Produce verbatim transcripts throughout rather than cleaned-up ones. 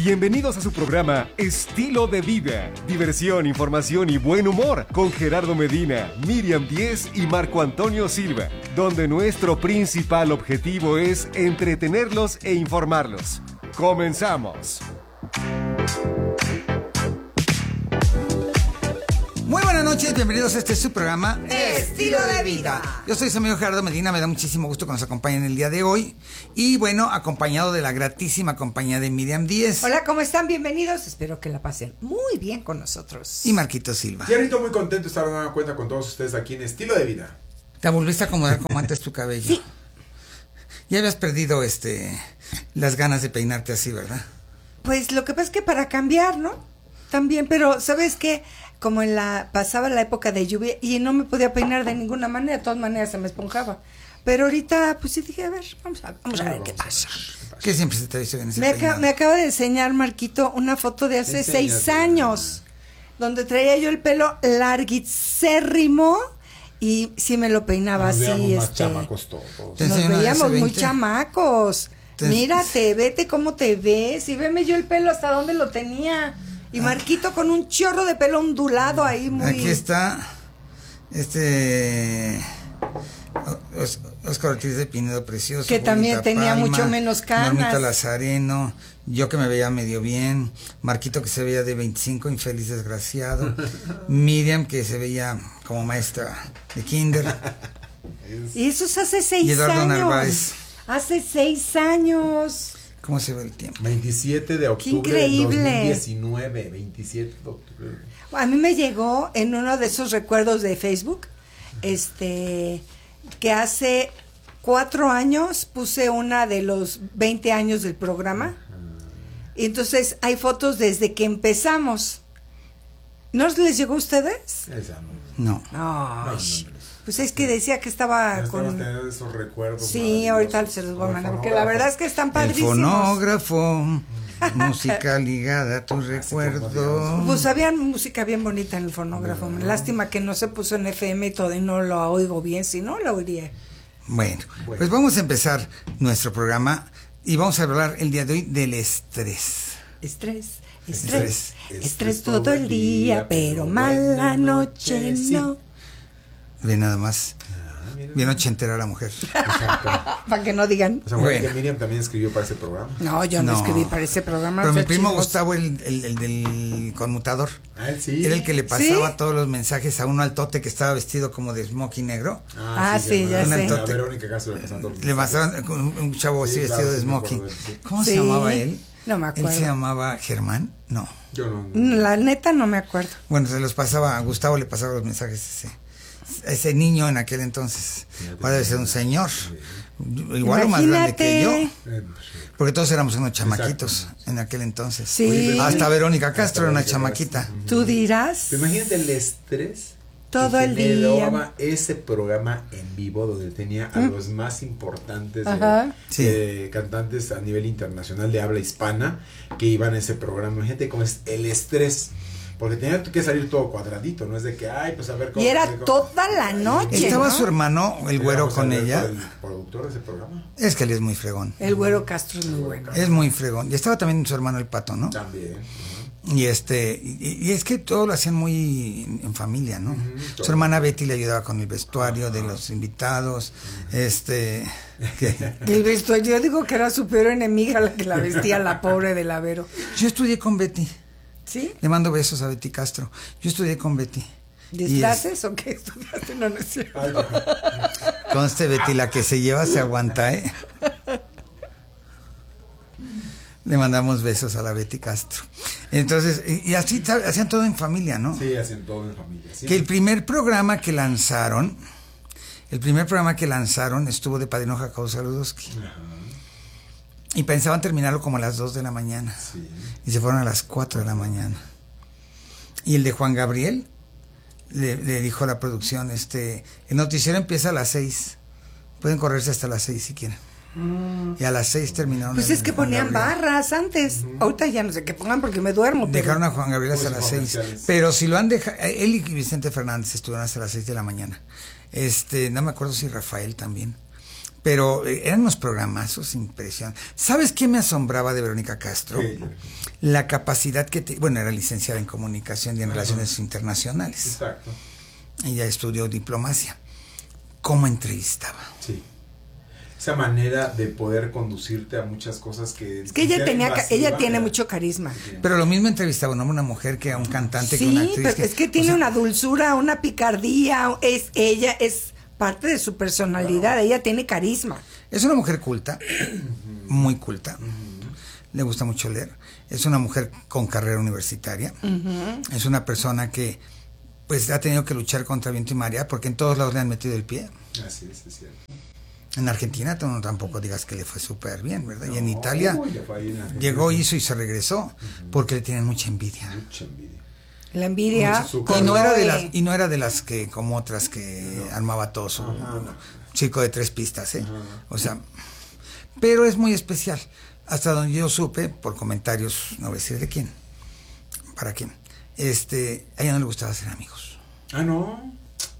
Bienvenidos a su programa Estilo de Vida. Diversión, información y buen humor con Gerardo Medina, Miriam Díez y Marco Antonio Silva, donde nuestro principal objetivo es entretenerlos e informarlos. ¡Comenzamos! Muy buenas noches, bienvenidos a este su programa Estilo de Vida. Yo soy su amigo Gerardo Medina, me da muchísimo gusto que nos acompañen el día de hoy. Y bueno, acompañado de la gratísima compañía de Miriam Díez. Hola, ¿cómo están? Bienvenidos. Espero que la pasen muy bien con nosotros. Y Marquito Silva. Gerardo, muy contento de estar dando cuenta con todos ustedes aquí en Estilo de Vida. ¿Te volviste a acomodar como antes tu cabello? Sí. Ya habías perdido este las ganas de peinarte así, ¿verdad? Pues lo que pasa es que para cambiar, ¿no? También, pero ¿sabes qué? Como en la pasaba la época de lluvia y no me podía peinar de ninguna manera, de todas maneras se me esponjaba. Pero ahorita, pues sí dije, a ver, vamos a, vamos a ver qué pasa. ¿Qué siempre se te ha visto bien ese Me, aca- me acaba de enseñar, Marquito, una foto de hace Enséñate. seis años, donde traía yo el pelo larguicérrimo y sí me lo peinaba Nos así. veíamos más este, chamacos todos. Te Nos enseño una de veíamos hace muy veinte. chamacos. Te- Mírate, vete cómo te ves. Y veme yo el pelo hasta dónde lo tenía. Y Marquito con un chorro de pelo ondulado ahí muy... Aquí está este Os- Oscar Ortiz de Pinedo precioso. Que también Julieta tenía Palma, mucho menos canas. Normita Lazareno, yo que me veía medio bien, Marquito que se veía de veinticinco, infeliz desgraciado, Miriam que se veía como maestra de kinder, Y eso es hace seis y Eduardo años. Narváez. Hace seis años. ¿Cómo se ve el tiempo? veintisiete de octubre increíble. del dos mil diecinueve. veintisiete de octubre. A mí me llegó en uno de esos recuerdos de Facebook, este, que hace cuatro años puse una de los veinte años del programa. Y entonces hay fotos desde que empezamos. ¿No les llegó a ustedes? Esa, No. ¿no? No. No, no, no. Pues es que decía que estaba Ya estamos con... teniendo esos recuerdos. Sí, ahorita se los voy a mandar, porque la fonógrafo. verdad es que están El padrísimos. fonógrafo, música ligada a tu recuerdo. Pues había música bien bonita en el fonógrafo. Lástima que no se puso en F M y todo y no lo oigo bien, si no lo oiría. Bueno, Bueno. pues vamos a empezar nuestro programa y vamos a hablar el día de hoy del estrés. Estrés, estrés, Estrés. estrés, Estrés todo el día, pero mala noche sí. no. Ve nada más, Ah, mira. bien ochentera la mujer. Exacto. Para que no digan. O sea, bueno, Bueno. que Miriam también escribió para ese programa. No, yo no, No. escribí para ese programa. Pero mi fue primo chismoso. Gustavo, el, el, el del conmutador, Ah, él sí. era el que le pasaba ¿Sí? todos los mensajes a uno altote que estaba vestido como de smoking negro. Ah, sí, ya sé. A Verónica Castro le pasaban todos los Le mensajes. pasaban con un, un chavo así Sí, vestido claro, de sí me smoking. acuerdo de él, sí. ¿Cómo se Sí, llamaba él? no me Él acuerdo. se llamaba Germán, no. Yo no. La neta no me acuerdo. Bueno, se los pasaba, a Gustavo le pasaba los mensajes a ese, a ese niño en aquel entonces. Ahora debe ser un señor. Igual o más grande que yo. Imagínate. Eh, pues, sí. Porque todos éramos unos chamaquitos Exacto. en aquel entonces. Sí. Oye, Hasta Verónica Castro era una Verónica chamaquita. Castro. Tú dirás. Pero imagínate el estrés Todo que el generaba día. ese programa en vivo donde tenía a los más importantes Ajá. eh, Sí. eh, cantantes a nivel internacional de habla hispana que iban a ese programa. Imagínate cómo es el estrés. Porque tenía que salir todo cuadradito, no es de que, ay, pues a ver cómo. Y era cómo- toda la noche. Estaba ¿no? su hermano, el güero, Íbamos a con ver ella. por El productor de ese programa. Es que él es muy fregón. El güero Castro es muy bueno. Es muy fregón. Y estaba también su hermano el Pato, ¿no? También. Y este, y, y es que todo lo hacían muy en, en familia, ¿no? Su todo. hermana Betty le ayudaba con el vestuario de los invitados. Este, que- El vestuario, yo digo que era su peor enemiga la que la vestía, la pobre de la Vero. yo estudié con Betty. ¿Sí? Le mando besos a Betty Castro. Yo estudié con Betty. Y es- ¿Disfraces o qué estudiaste? No, no es cierto. Ay, no. Conste, Betty, la que se lleva se aguanta, ¿eh? Le mandamos besos a la Betty Castro. Entonces, y, y así ta- hacían todo en familia, ¿no? Sí, hacen todo en familia. Sí. Que el primer programa que lanzaron, el primer programa que lanzaron estuvo de Padrino Jacobo Saludowski. Ajá, Y pensaban terminarlo como a las dos de la mañana. sí. Y se fueron a las cuatro de la mañana. Y el de Juan Gabriel le, le dijo a la producción, este, el noticiero empieza a las seis. Pueden correrse hasta las seis si quieren. Y a las seis terminaron. Pues el- es que Juan ponían Gabriel. barras antes. Ahorita ya no sé qué pongan porque me duermo. pero- Dejaron a Juan Gabriel hasta Pues las seis. comerciales. Pero si lo han dejado, él y Vicente Fernández estuvieron hasta las seis de la mañana. Este, no me acuerdo si Rafael también. Pero eh, eran unos programazos impresionantes. ¿Sabes qué me asombraba de Verónica Castro? Sí. La capacidad que... Te, bueno, era licenciada en comunicación y en uh-huh. relaciones internacionales. Exacto. Ella estudió diplomacia. ¿Cómo entrevistaba? Sí. Esa manera de poder conducirte a muchas cosas que... Es que ella tenía invasiva, ella tiene era, mucho carisma. Pero lo mismo entrevistaba un hombre, una mujer, que a un cantante, sí, que una actriz. Pero que, es que tiene o sea, una dulzura, una picardía. Es ella es parte de su personalidad. Claro. Ella tiene carisma. Es una mujer culta, muy culta. Uh-huh. Le gusta mucho leer. Es una mujer con carrera universitaria. Uh-huh. Es una persona que pues ha tenido que luchar contra viento y marea porque en todos lados le han metido el pie. Así es, es cierto. En Argentina tú no, tampoco digas que le fue súper bien, ¿verdad? No, y en Italia en llegó, hizo y se regresó uh-huh. porque le tienen mucha envidia. Mucha envidia. La envidia. Y no era de las, y no era de las que, como otras que no. armaba todo su uh-huh. circo de tres pistas, ¿eh? Uh-huh. O sea, pero es muy especial. Hasta donde yo supe, por comentarios, no voy a decir de quién, para quién, este, a ella no le gustaba hacer amigos. Ah, no.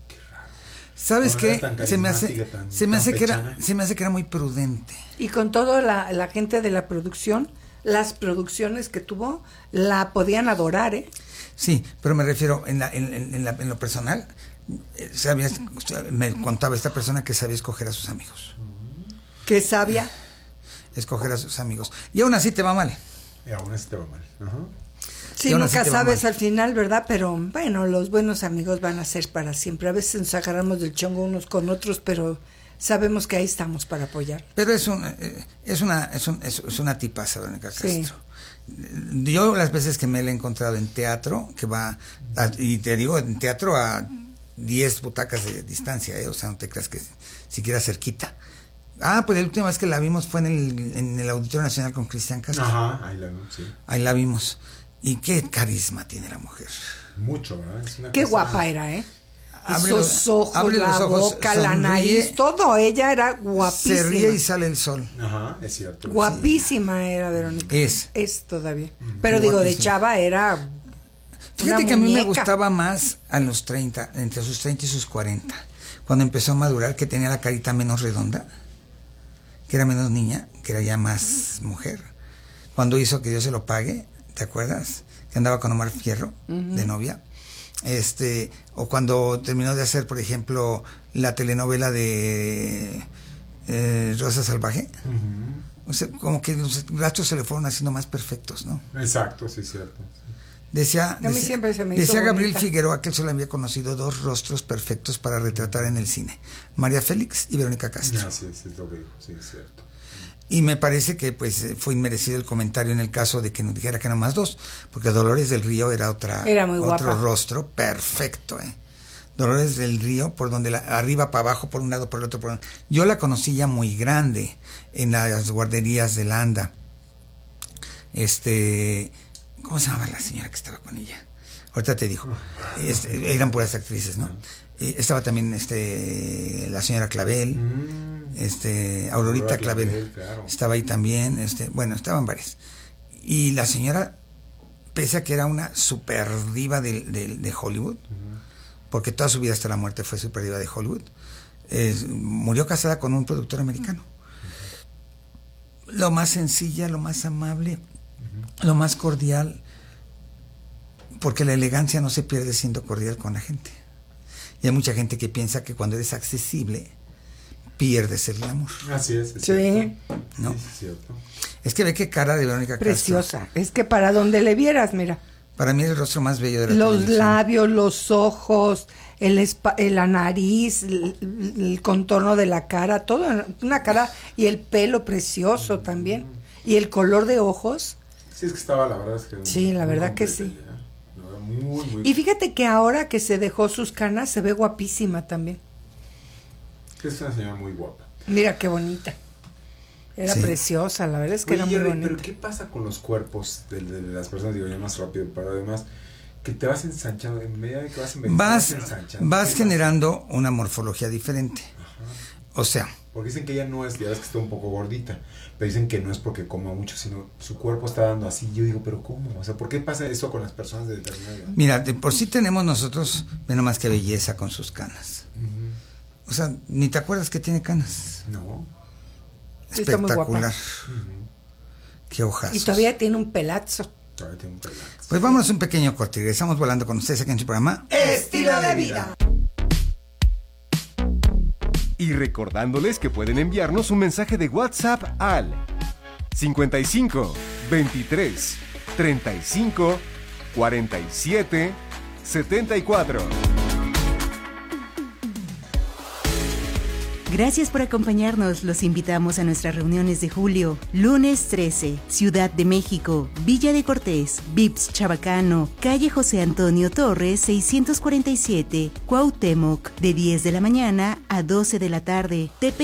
¿Sabes qué? Se me hace, tan, se me hace que era, se me hace que era muy prudente. Y con toda la, la gente de la producción, las producciones que tuvo, la podían adorar, ¿eh? Sí, pero me refiero en, la, en, en, la, en lo personal, sabía, me contaba esta persona que sabía escoger a sus amigos. ¿Qué sabia? Escoger a sus amigos. Y aún así te va mal. Y aún así te va mal. Uh-huh. Sí, nunca sabes al final, ¿verdad? Pero bueno, los buenos amigos van a ser para siempre. A veces nos agarramos del chongo unos con otros, pero sabemos que ahí estamos para apoyar. Pero es un, es una, es un, es, es una tipaza, Verónica Castro. Sí. Yo las veces que me la he encontrado en teatro, que va, a, y te digo, en teatro a diez butacas de distancia, ¿eh? O sea, no te creas que siquiera cerquita. Ah, pues la última vez que la vimos fue en el, en el Auditorio Nacional con Cristian Castro. Ajá, ahí la vimos, sí. Ahí la vimos. Y qué carisma tiene la mujer. Mucho, ¿verdad? Es una qué cosa... guapa era, ¿eh? Abre Esos los, ojos, abre la los ojos, boca, sonríe, la nariz, todo. Ella era guapísima. Se ríe y sale el sol. Ajá, es cierto. Guapísima sí. Era Verónica. Es. Es todavía. Mm, Pero digo, guapísima. De chava era... Fíjate que a mí me gustaba más a los treinta, entre sus treinta y sus cuarenta. Cuando empezó a madurar, que tenía la carita menos redonda, que era menos niña, que era ya más mujer. Cuando hizo Que Dios se lo pague, ¿te acuerdas? Que andaba con Omar Fierro, uh-huh. de novia. Este, o cuando terminó de hacer, por ejemplo, la telenovela de eh, Rosa Salvaje. Uh-huh. O sea, como que los rastros se le fueron haciendo más perfectos, ¿no? Exacto, sí, cierto. Decía, a mí decía, siempre se me decía hizo Gabriel bonita. Figueroa que él solo había conocido dos rostros perfectos para retratar en el cine: María Félix y Verónica Castro. Ah, sí, sí, es lo que dijo, sí, es cierto. Y me parece que pues fue inmerecido el comentario en el caso de que nos dijera que no más dos, porque Dolores del Río era otra era muy otro guapa. Rostro perfecto, ¿eh? Dolores del Río, por donde la, arriba para abajo, por un lado, por el otro, por un... Yo la conocí ya muy grande en las guarderías de Landa. Este, ¿cómo se llamaba la señora que estaba con ella? Ahorita te digo. Este, eran puras actrices, ¿no? Eh, estaba también este la señora Clavel, mm. este Aurorita Clavel, Clavel claro. Estaba ahí también, este, bueno, estaban varias. Y la señora, pese a que era una super diva de, de, de Hollywood, uh-huh. porque toda su vida hasta la muerte fue super diva de Hollywood, eh, murió casada con un productor americano. Uh-huh. Lo más sencilla, lo más amable, uh-huh. lo más cordial, porque la elegancia no se pierde siendo cordial con la gente. Y hay mucha gente que piensa que cuando eres accesible, pierdes el glamour. Así es, es sí. cierto. ¿No? Sí, es cierto. Es que ve qué cara de Verónica Castro. Preciosa. Es que para donde le vieras, mira. Para mí es el rostro más bello de la Los televisión. labios, los ojos, el espa- la nariz, el, el contorno de la cara, todo, una cara, y el pelo precioso también. Y el color de ojos. Sí, es que estaba, la verdad es que... Sí, la verdad que sí. Muy, muy... Y fíjate que ahora que se dejó sus canas se ve guapísima también. Es una señora muy guapa. Mira qué bonita. Era sí. preciosa, la verdad es que Oye, era muy Jerry, bonita. pero ¿qué pasa con los cuerpos de, de, de las personas? Digo, ya más rápido, pero además que te vas ensanchando, en medida de que vas envejeciendo, vas, vas ensanchando. Vas generando una morfología diferente. Ajá. O sea... Porque dicen que ella no es, ya ves que está un poco gordita, pero dicen que no es porque coma mucho, sino su cuerpo está dando así. Yo digo, ¿pero cómo? O sea, ¿por qué pasa eso con las personas de determinada edad? Mira, de por sí tenemos nosotros, menos más que belleza con sus canas. Uh-huh. O O sea, ni te acuerdas que tiene canas. No. Sí, está muy guapa. Espectacular. Qué ojazos. Y todavía tiene un pelazo. Todavía tiene un pelazo. Pues vámonos un pequeño corte y regresamos volando con ustedes aquí en su programa Estilo de vida. Y recordándoles que pueden enviarnos un mensaje de WhatsApp al cincuenta y cinco, veintitrés, treinta y cinco, cuarenta y siete, setenta y cuatro. Gracias por acompañarnos. Los invitamos a nuestras reuniones de julio. Lunes trece, Ciudad de México, Villa de Cortés, Vips Chabacano, calle José Antonio Torres, seiscientos cuarenta y siete, Cuauhtémoc, de diez de la mañana a doce de la tarde. Tepe